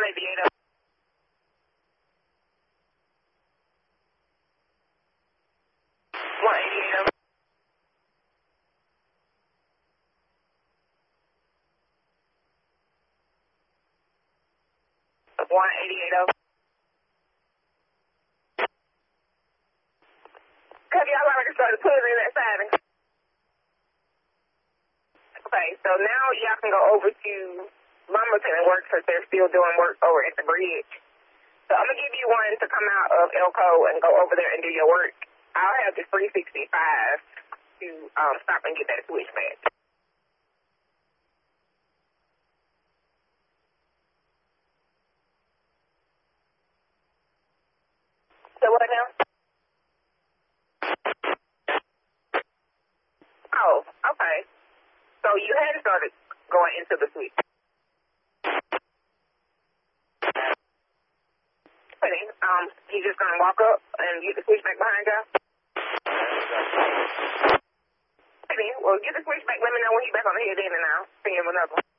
188. 188. 188. Cause y'all already started putting in that siding. Okay, so now y'all can go over to Lumberton and work because they're still doing work over at the bridge. So I'm going to give you one to come out of Elko and go over there and do your work. I'll have the 365 to stop and get that switch back. So what now? Oh, okay. So you had started going into the switch. He's just going to walk up and get the switch back behind y'all? Okay, well, get the switch back. Let me know when he's back on the head then and I'll send him another one.